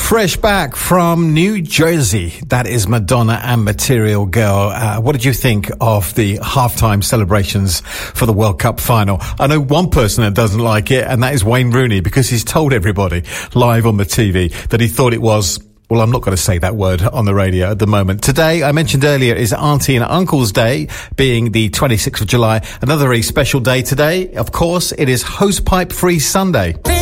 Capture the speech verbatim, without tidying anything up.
Fresh back from New Jersey. That is Madonna and Material Girl. Uh, what did you think of the halftime celebrations for the World Cup final? I know one person that doesn't like it, and that is Wayne Rooney, because he's told everybody live on the T V that he thought it was... Well, I'm not going to say that word on the radio at the moment. Today, I mentioned earlier, is Auntie and Uncle's Day, being the twenty-sixth of July. Another very special day today. Of course, it is Hosepipe Free Sunday.